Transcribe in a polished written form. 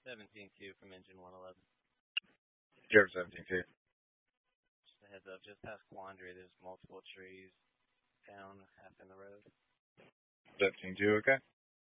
17-2 from engine 111. Jared 17-2. Just a heads up, just past Quandary, there's multiple trees down half in the road. 17-2, okay.